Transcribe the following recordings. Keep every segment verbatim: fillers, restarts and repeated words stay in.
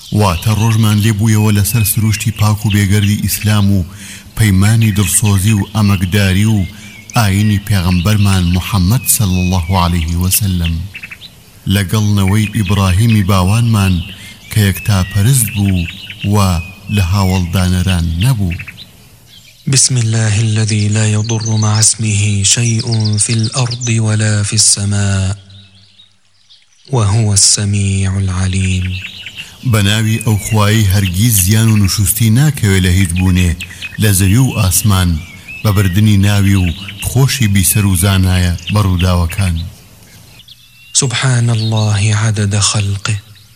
واتە ڕۆژمان لێبوویەوە لەسەر سروشتی پاک و بێگەردی ئیسلام و پەیمانی دڵسۆزی و ئەمەکداری و ئاینی پێغەمبەرمان محەممەد صلی الله عليه وسلم لەگەڵ نەوەی ئیبراهیمی باوانمان کە یەکتاپەرست بوو و لە هاوڵدانەران نەبوو. بسم الله الذي لا يضر مع اسمه شيء في الأرض ولا في السماء وهو السميع العليم. بناوي أو خواي هرگيز زيان و نشوستی ناکەوێ لە هیچ بوونێ لە زەوی و ئاسمان بەبردنی ناوی و خۆشی بیسەر و زانایە بەڕووداوەکان. سبحان الله عدد خلقه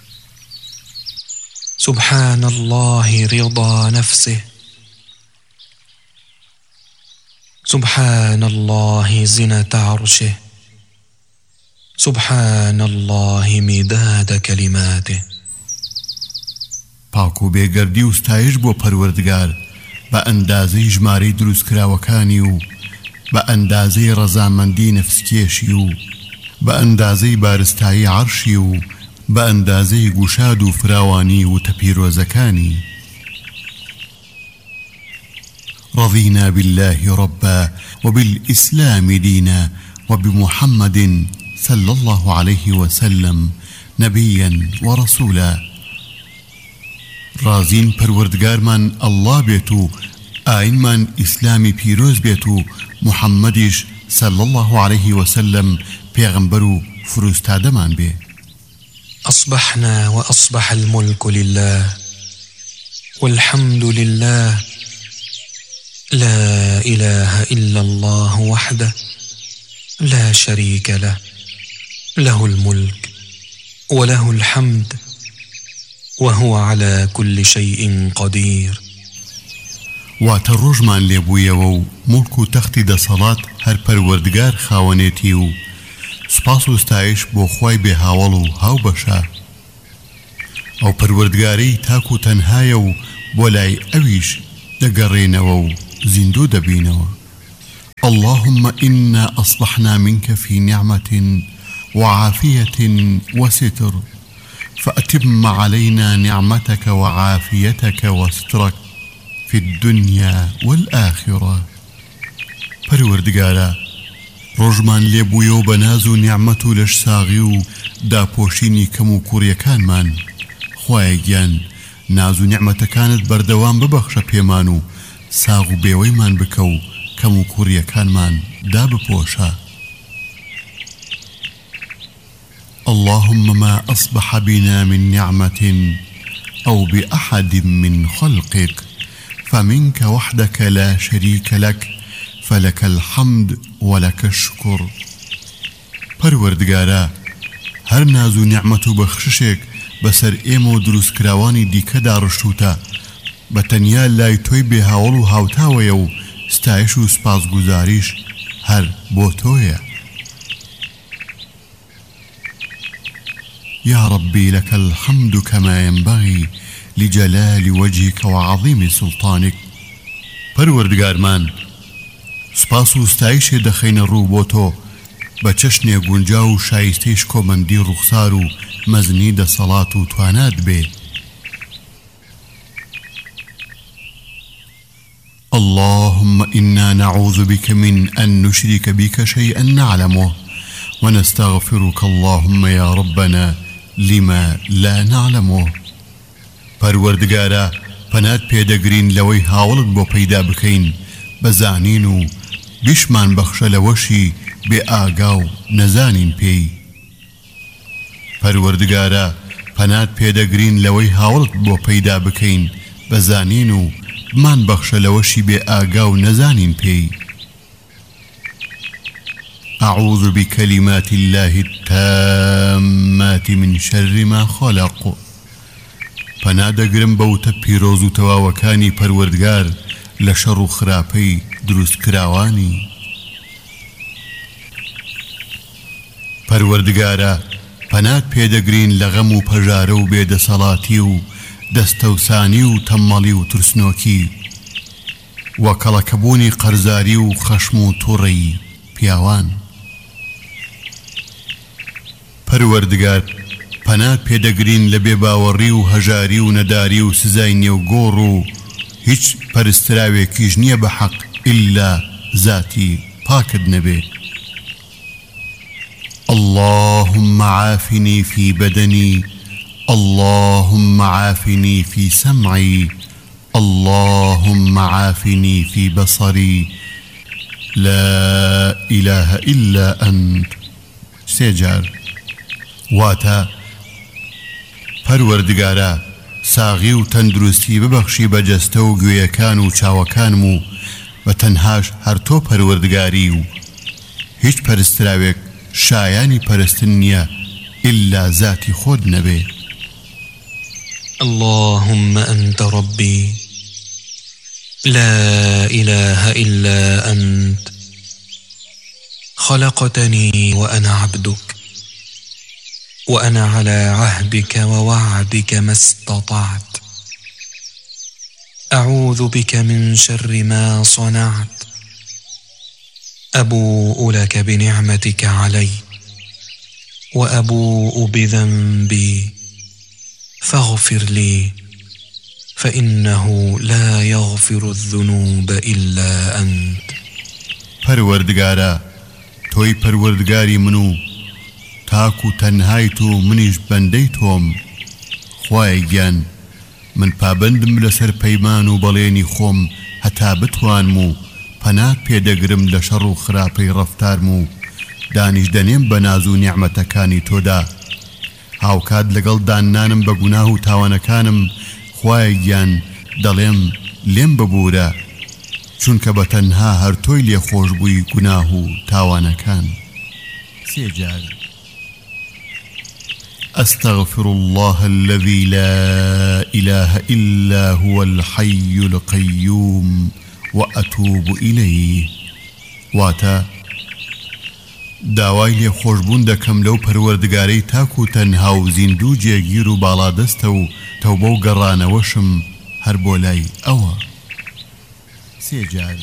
سبحان الله رضا نفسه سبحان الله زنة عرشه سبحان الله مداد كلماته. پاک و بێگەردی و ستایش بۆ پەروەردگار بە ئەندازەی ژمارەی دروستکراوەکانی و بە ئەندازەی ڕەزامەندی نەفسکێشی و بە ئەندازەی بارستایی عەرشی و بە ئەندازەی گوشاد و فراوانی و تەپیرۆزەکانی. رضينا بالله ربا وبالإسلام دينا وبمحمد صلى الله عليه وسلم نبيا ورسولا. رازين پروردگار من الله بيتو آين من إسلامي پیروز بيتو محمدش صلى الله عليه وسلم پیغمبرو فروستاده من بي. أصبحنا وأصبح الملك لله والحمد لله لا إله إلا الله وحده لا شريك له له الملك وله الحمد وهو على كل شيء قدير. واتروج من لێبوویەوە و ملک و تەختی دەسەڵات هەر پەروەردگار خاوەنێتی و سپاس و ستایش بۆ خوای بێ هاوڵ و هاو بەشە. ئەو پەروەردگارەی تاک و تەنهایە و بۆ لای ئەویش دەگەڕێنەوە و زیندوو دەبینەوە. اللهم إنا أصبحنا منك في نعمة وعافية وستر فأتم علينا نعمتك وعافيتك وسترك في الدنيا والآخرة. پەروەردگارە ڕۆژمان لێبوویە و بە ناز و نیعمەت و لەش ساغی و داپۆشینی کەم و کوڕیەکانمان خوایە گیان ناز و نیعمەتەکانت بەردەوام ببەخشە پێمان و ساغ و بێوەیمان بکە و کەم و کوڕیەکانمان دابپۆشە. اللهم ما أصبح بنا من نعمة أو بأحد من خلقك فمنك وحدك لا شريك لك فلك الحمد ولك الشكر. پەروەردگارە هەر ناز و نیعمەت و بەخششێک بەسەر ئێمە و دروستکراوانی دیکەدا ڕشتوتە بە تەنیا لای تۆی بێ هاوڵ و هاوتاوەیە و ستایش و سپاسگوزاریش هەر بۆ تۆیە. يا ربي لك الحمد كما ينبغي لجلال وجهك وعظيم سلطانك. پەروەردگارمان سپاس و ستایشێ دەخەینە ڕوو بۆ تۆ بە چەشنێ گونجا و شایستەیش کۆمەندی ڕوخسار و مەزنی دەسەڵات و توانات بێ. اللهم إنا نعوذ بك من أن نشرك بك شيئا نعلمه ونستغفرك اللهم يا ربنا لما لا نعلمه. پەروەردگارە پەنات پێدەگرین لەوەی هاوڵت بۆ پەیدا بکەین بەزانین و بیشمان بەخشە لەوەشی بێ ئاگا و نەزانین پێی. پەروەردگارە پەنات پێدەگرین لەوەی هاوڵت بۆ پەیدا بکەین بەزانین و بمان بەخشە لەوەشی بێ ئاگا و نەزانین پێی. أعوذ بكلمات الله التامات من شر ما خلق. پەنادەگرم بەوتە پیرۆز و تەواوەکانی پەروەردگار لە شەڕ و خراپەی دروستکراوانی. پەروەردگارە پەنات پێدەگرین لە غەم و پەژارە و بێدەسەڵاتی و دەستەوسانی و تەمەڵی و ترسنۆکی و کەڵەکەبوونی قەرزاری و خەشم و تووڕەی پیاوان. پەروەردگار پەنات پێدەگرین لە بێباوەڕی و هەژاری و نەداری و سزای نێوگۆڕ و هیچ پەرستراوێکیش نییە بە حەق ئیلا ذاتی پاکت نەبێ. اللهم عافني في بدني، اللهم عافني في سمعي، اللهم عافني في بصري، لا إله إلا أنت. سێجار واتە پەروەردگارە ساغی و تەندروستی ببەخشی بەجەستە و گوێیەکان و چاوەکانم و بە تەنهاش هەر تۆ پەروەردگاری و هیچ پەرستراوێک شایانی پەرستن نییە ئیلا ذاتی خۆت نەبێ. اللهم أنت ربي لا إله إلا أنت، خلقتني وأنا عبدك، وأنا على عهدك ووعدك ما استطعت، أعوذ بك من شر ما صنعت، أبوء لك بنعمتك علي وأبوء بذنبي فاغفر لي، فإنه لا يغفر الذنوب إلا أنت. پەروەردگارە تۆی پەروەردگاری من و تاک و تەنهای تۆ منیش بەندەی تۆم. خوایە گیان من پابەندم لەسەر پەیمان و بەڵێنی خۆم هەتا بتوانم و پەنات پێدەگرم لە شەڕ و خراپەی ڕەفتارم و دانیش دەنێم بە ناز و نیعمەتەکانی تۆدا. هاوکات لەگەڵ داننانم بە گوناه و تاوانەکانم خوایە گیان دەڵێم لێم ببوورە، چونکە بە تەنها هەر تۆی لێخۆش بووی گوناه و تاوانەکان. سێجار أستغفر الله الذي لا إله إلا هو الحي القيوم وأتوب إليه. واتا داوای لێخۆشبوون دەکەم لەو پەروەردگارەی تاک و تەنها و زیندوو جێگیر و باڵادەستە و تەوبە و گەڕانەوەشم هەر بۆ لای ئەوە. سێجار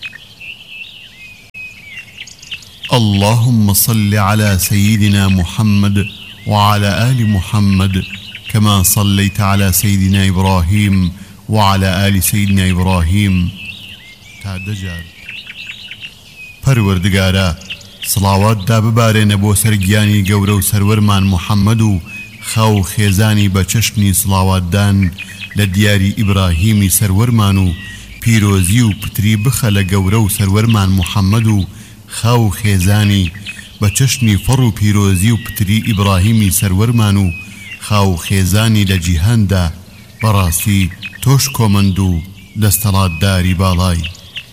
اللهم صل على سيدنا محمد وعلى آل محمد كما صليت على سيدنا إبراهيم وعلى آل سيدنا إبراهيم. تعدجار پەروەردگارە سڵاوات دا ببارێنە بۆ سەرگیانی گەورە و سەروەرمان محەممەد و خاو خێزانی بە چەشنی سڵاواتدان لە دیاری ئیبراهیمی سەروەرمان و پیرۆزی و پتری بخە لە گەورە و سەروەرمان محەممەد و خاو خێزانی بە چەشنی فەڕ و پیرۆزی و پتری ئیبراهیمی سەروەرمان و خاو خێزانی لە جیهاندا. بەڕاستی تۆش کۆمەند و دەستەڵاتداری باڵای.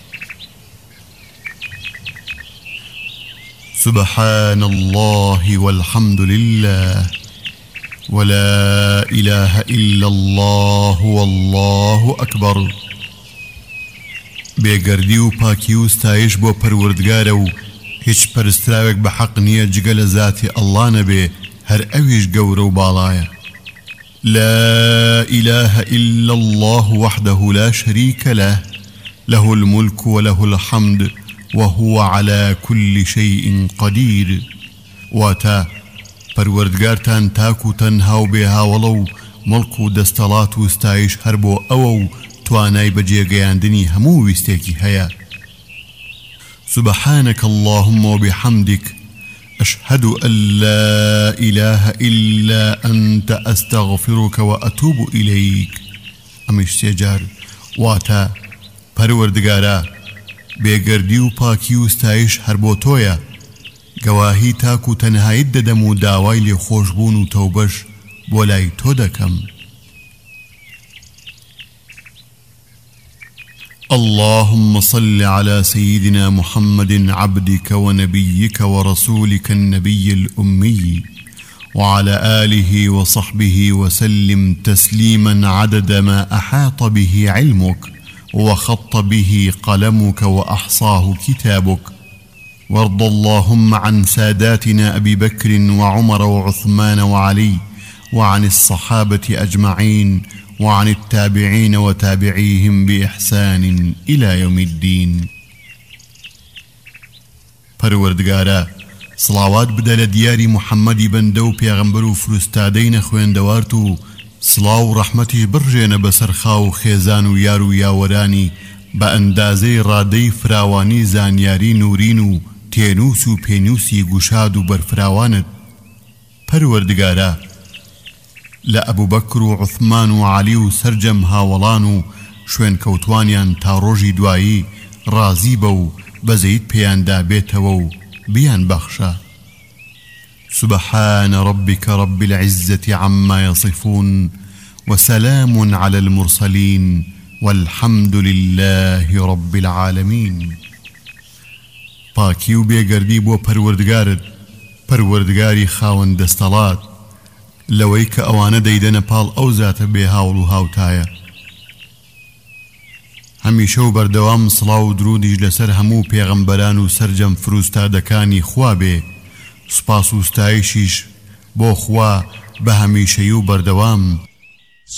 سبحان الله والحمد لله ولا إله إلا الله والله أكبر. بێگەردی و پاکی و ستایش بۆ پەروەردگارە و هیچ پەرستراوێک بە حەق نییە جگە لە ذاتی ئەڵڵا نەبێ، هەر ئەویش گەورە و باڵایە. لا إله إلا الله وحده لا شريك له، له الملك وله الحمد وهو على كل شيء قدير. واتا پەروەردگارتان تاک و تەنها و بێهاوڵە و مڵک و دەستەڵات و ستایش هەر بۆ ئەوە و توانای بەجێگەیاندنی هەموو ویستێکی هەیە. سبحانك اللهم وبحمدك أشهد أن لا إله إلا أنت أستغفرك وأتوب إليك. أمش سيجار واتا پەروەردگارە بێگەردی و پاکی و ستایش هەر بۆ تۆیە. گەواهی تاک و تەنهایت دەدەم و داوای لێخۆشبوون و تەوبەش بۆ لای تۆ دەکەم. اللهم صل على سيدنا محمد عبدك ونبيك ورسولك النبي الأمي وعلى آله وصحبه وسلم تسليما عدد ما أحاط به علمك وخط به قلمك وأحصاه كتابك. وارض اللهم عن ساداتنا أبي بكر وعمر وعثمان وعلي وعن الصحابة أجمعين وعن التابعين وتابعيهم بإحسان إلى يوم الدين. پەروەردگارە سڵاوات بدە لە دیاری محەممەدی بەندە و پێغەمبەر و فروستادەی نەخوێندەوارت و سڵاو و ڕەحمەتی بڕژێنە بەسەر خاو و خێزان و یار و یاوەرانی بە ئەندازەی ڕادەی فراوانی زانیاری نورین و تێنووس و پێنووسی گوشاد و بەرفراوانت. پەروەردگارە لە ئەبوبەکر و عوثمان و عەلی و سەرجەم هاوڵان و شوێن کەوتوانیان تا ڕۆژی دوایی ڕازی بە و بەزەیت پێیاندا بێتەوە و بیان بەخشە. سبحان ربك رب العزة عما يصفون وسلام على المرسلين والحمد لله رب العالمين. پاکی و بێگەردی بۆ پەروەردگارت، پەروەردگاری خاوەن دەستەڵات، لەوەی کە ئەوانە دەیدەنە پاڵ ئەو زاتە بێ هاوڵ و هاوتایە. هەمیشە و بەردەوام سڵاو و درودیش لەسەر هەموو پێغەمبەران و سەرجەم فروستادەکانی خوا بێ. سوپاس و ستایشیش بۆ خوا بە هەمیشەیی و بەردەوام.